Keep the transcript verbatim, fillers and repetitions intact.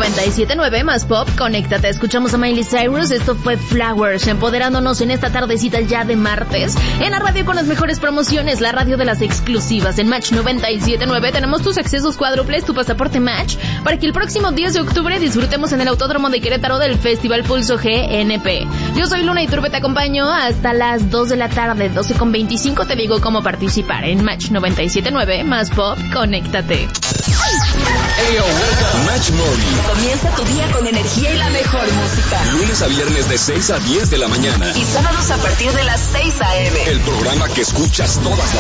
noventa y siete punto nueve más pop, conéctate. Escuchamos a Miley Cyrus, esto fue Flowers, empoderándonos en esta tardecita ya de martes, en la radio con las mejores promociones, la radio de las exclusivas. En Match noventa y siete punto nueve tenemos tus accesos cuádruples, tu pasaporte Match, para que el próximo diez de octubre disfrutemos en el Autódromo de Querétaro del Festival Pulso G N P. Yo soy Luna Iturbe, te acompaño hasta las dos de la tarde, doce con veinticinco, te digo cómo participar en Match noventa y siete punto nueve más pop, conéctate. Hey, oh, Match Morning. Comienza tu día con energía y la mejor música. Lunes a viernes de seis a diez de la mañana. Y sábados a partir de las seis a eme. El programa que escuchas todas las